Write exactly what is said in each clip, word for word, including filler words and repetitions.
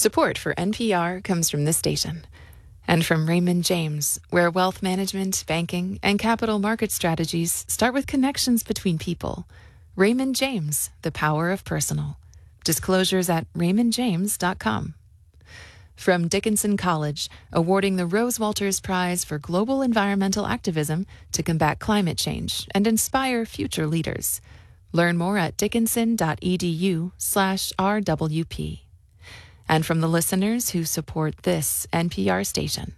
Support for N P R comes from this station and from Raymond James, where wealth management, banking, and capital market strategies start with connections between people. Raymond James, the power of personal. Disclosures at raymond james dot com. From Dickinson College, awarding the Rose Walters Prize for Global Environmental Activism to combat climate change and inspire future leaders. Learn more at dickinson.edu slash RWP. And from the listeners who support this N P R station.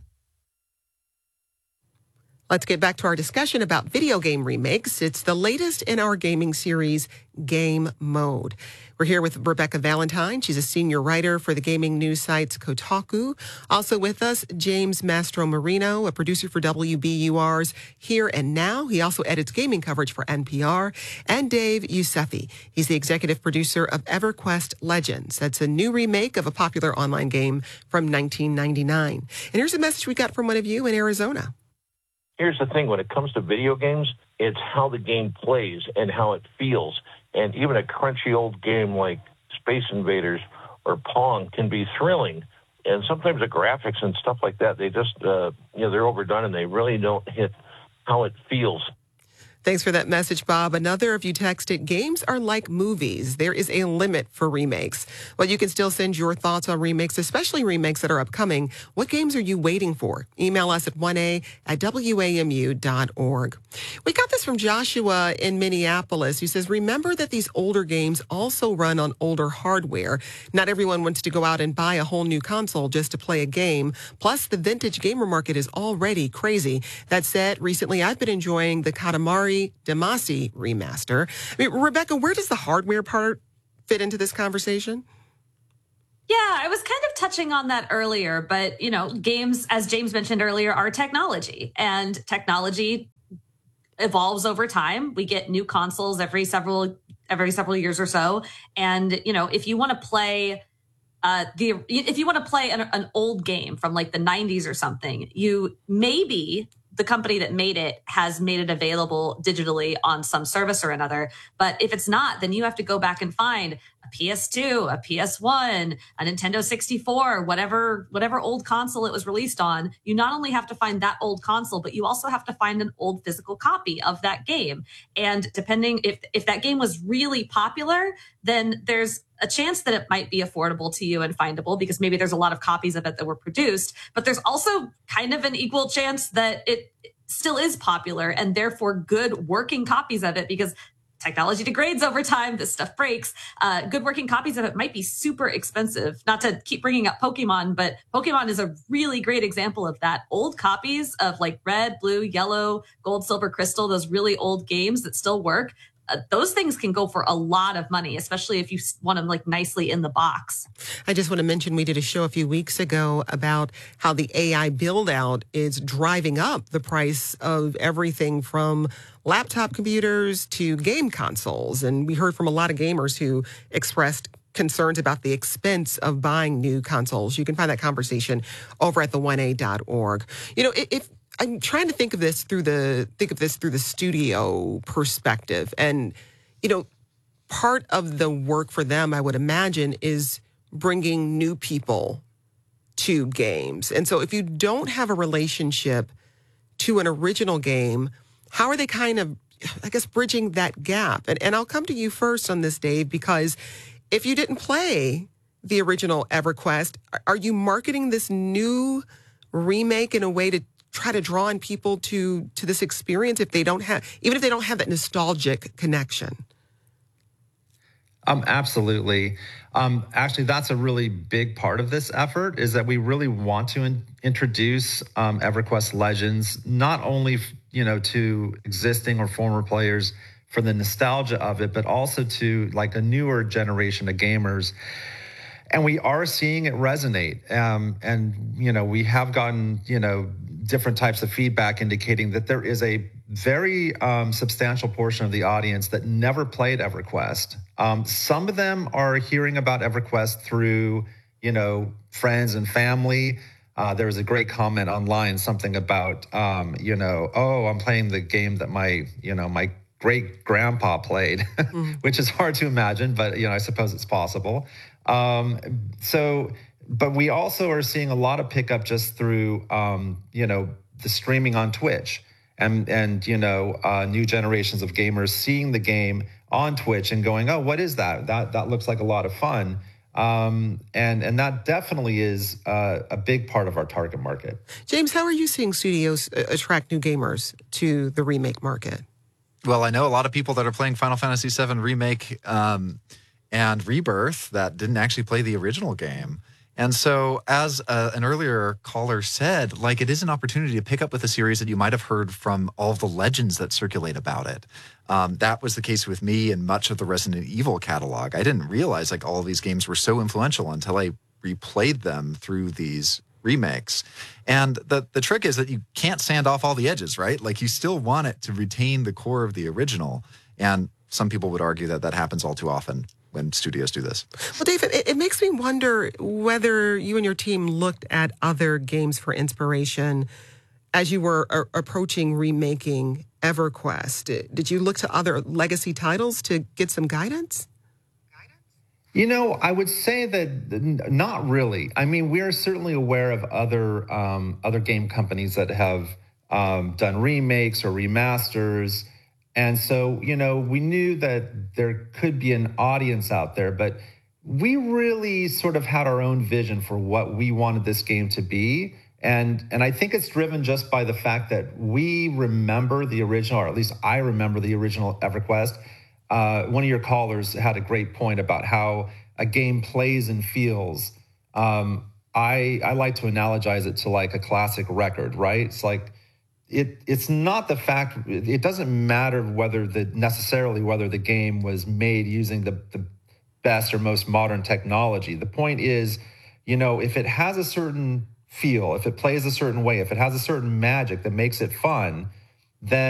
Let's get back to our discussion about video game remakes. It's the latest in our gaming series, Game Mode. We're here with Rebecca Valentine. She's a senior writer for the gaming news site Kotaku. Also with us, James Mastromarino, a producer for W B U R's Here and Now. He also edits gaming coverage for N P R. And Dave Yousefi. He's the executive producer of EverQuest Legends. That's a new remake of a popular online game from nineteen ninety-nine. And here's a message we got from one of you in Arizona. Here's the thing, when it comes to video games, it's how the game plays and how it feels. And even a crunchy old game like Space Invaders or Pong can be thrilling. And sometimes the graphics and stuff like that, they just, uh, you know, they're overdone and they really don't hit how it feels. Thanks for that message, Bob. Another of you texted, games are like movies. There is a limit for remakes. Well, you can still send your thoughts on remakes, especially remakes that are upcoming. What games are you waiting for? Email us at one a at w a m u dot org. We got this from Joshua in Minneapolis, who says, remember that these older games also run on older hardware. Not everyone wants to go out and buy a whole new console just to play a game. Plus, the vintage gamer market is already crazy. That said, recently I've been enjoying the Katamari Damacy remaster. I mean, Rebecca, where does the hardware part fit into this conversation? Yeah, I was kind of touching on that earlier, but, you know, games, as James mentioned earlier, are technology, and technology evolves over time. We get new consoles every several every several years or so. And, you know, if you want to play uh, the if you want to play an, an old game from like the nineties or something, you maybe the company that made it has made it available digitally on some service or another. But if it's not, then you have to go back and find a P S two, a P S one, a Nintendo sixty-four, whatever, whatever old console it was released on. You not only have to find that old console, but you also have to find an old physical copy of that game. And depending if, if that game was really popular, then there's a chance that it might be affordable to you and findable because maybe there's a lot of copies of it that were produced, but there's also kind of an equal chance that it still is popular and therefore good working copies of it, because technology degrades over time. This stuff breaks. Uh, good working copies of it might be super expensive. Not to keep bringing up Pokemon, but Pokemon is a really great example of that. Old copies of like red, blue, yellow, gold, silver, crystal, those really old games that still work. Uh, those things can go for a lot of money, especially if you want them like nicely in the box. I just want to mention we did a show a few weeks ago about how the A I build out is driving up the price of everything from laptop computers to game consoles. And we heard from a lot of gamers who expressed concerns about the expense of buying new consoles. You can find that conversation over at the one a dot org. You know, if I'm trying to think of this through the think of this through the studio perspective. And, you know, part of the work for them, I would imagine, is bringing new people to games. And so if you don't have a relationship to an original game, how are they kind of, I guess, bridging that gap? And, and I'll come to you first on this, Dave, because if you didn't play the original EverQuest, are you marketing this new remake in a way to try to draw in people to to this experience if they don't have, even if they don't have that nostalgic connection? Um, absolutely. Um, actually, that's a really big part of this effort, is that we really want to in- introduce um, EverQuest Legends, not only, you know, to existing or former players for the nostalgia of it, but also to like a newer generation of gamers. And we are seeing it resonate. Um, and, you know, we have gotten, you know, different types of feedback indicating that there is a very um, substantial portion of the audience that never played EverQuest. Um, some of them are hearing about EverQuest through, you know, friends and family. Uh, there was a great comment online, something about, um, you know, oh, I'm playing the game that my, you know, my great grandpa played, mm. which is hard to imagine, but, you know, I suppose it's possible. Um, so but we also are seeing a lot of pickup just through, um, you know, the streaming on Twitch and, and you know, uh, new generations of gamers seeing the game on Twitch and going, oh, what is that? That that looks like a lot of fun. Um, and, and that definitely is uh, a big part of our target market. James, how are you seeing studios uh, attract new gamers to the remake market? Well, I know a lot of people that are playing Final Fantasy seven Remake um, and Rebirth that didn't actually play the original game. And so, as uh, an earlier caller said, like, it is an opportunity to pick up with a series that you might have heard from all of the legends that circulate about it. Um, that was the case with me and much of the Resident Evil catalog. I didn't realize, like, all of these games were so influential until I replayed them through these remakes. And the, the trick is that you can't sand off all the edges, right? Like, you still want it to retain the core of the original. And some people would argue that that happens all too often when studios do this. Well, David, it, it makes me wonder whether you and your team looked at other games for inspiration as you were a- approaching remaking EverQuest. Did you look to other legacy titles to get some guidance? You know, I would say that n- not really. I mean, we are certainly aware of other um, other game companies that have um, done remakes or remasters. And so, you know, we knew that there could be an audience out there, but we really sort of had our own vision for what we wanted this game to be. And and I think it's driven just by the fact that we remember the original, or at least I remember the original EverQuest. Uh, one of your callers had a great point about how a game plays and feels. Um, I I like to analogize it to like a classic record, right? It's like, It it's not the fact, it doesn't matter whether the necessarily whether the game was made using the, the best or most modern technology. The point is, you know, if it has a certain feel, if it plays a certain way, if it has a certain magic that makes it fun, then